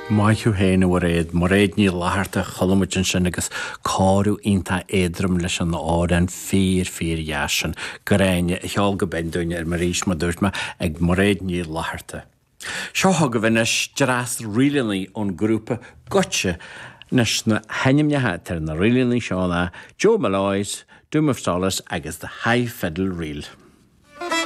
Maithú héana bhar réad, mar réad ní láthirta cholumaidin sin agus cáú ionta éadrom leis an ádan fír dheasan, goréine i cheol go benúine mar ríis mar dúirt ag mar réad ní láthirta. Seo thug bhínis deras rialaí ón grúpa gote nes na heimnethe tar na rialaí seána, Joe Malloys, Doom of Solace agus the High Fiddle Reel.